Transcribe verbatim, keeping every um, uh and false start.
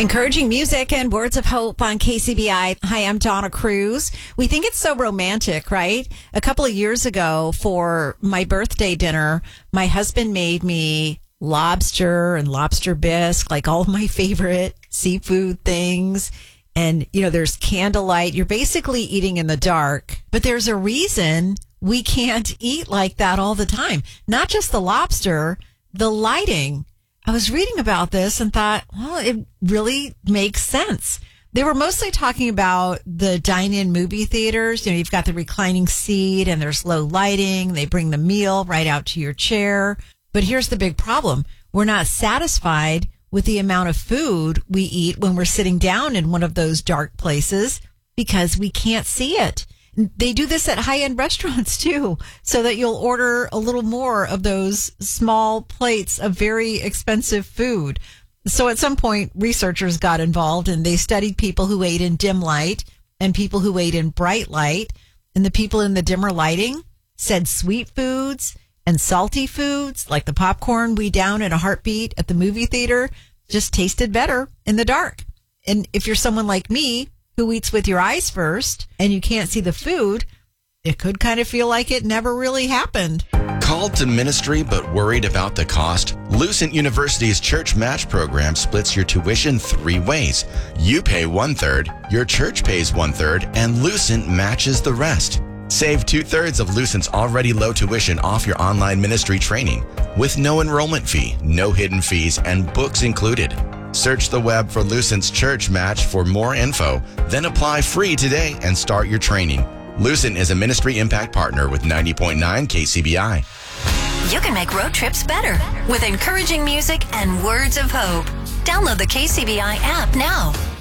Encouraging music and words of hope on K C B I. Hi, I'm Donna Cruz. We think it's so romantic, right? A couple of years ago for my birthday dinner, my husband made me lobster and lobster bisque, like all of my favorite seafood things. And, you know, there's candlelight. You're basically eating in the dark, but there's a reason we can't eat like that all the time. Not just the lobster, the lighting. I was reading about this and thought, well, it really makes sense. They were mostly talking about the dine-in movie theaters. You know, you've got the reclining seat and there's low lighting. They bring the meal right out to your chair. But here's the big problem. We're not satisfied with the amount of food we eat when we're sitting down in one of those dark places because we can't see it. They do this at high-end restaurants, too, so that you'll order a little more of those small plates of very expensive food. So at some point, researchers got involved, and they studied people who ate in dim light and people who ate in bright light. And the people in the dimmer lighting said sweet foods and salty foods, like the popcorn we down in a heartbeat at the movie theater, just tasted better in the dark. And if you're someone like me, who eats with your eyes first, and you can't see the food, it could kind of feel like it never really happened. Called to ministry but worried about the cost? Lucent University's Church Match program splits your tuition three ways. You pay one-third, your church pays one-third, and Lucent matches the rest. Save two-thirds of Lucent's already low tuition off your online ministry training with no enrollment fee, no hidden fees, and books included. Search the web for Lucent's Church Match for more info, then apply free today and start your training. Lucent is a ministry impact partner with ninety point nine K C B I. You can make road trips better with encouraging music and words of hope. Download the K C B I app now.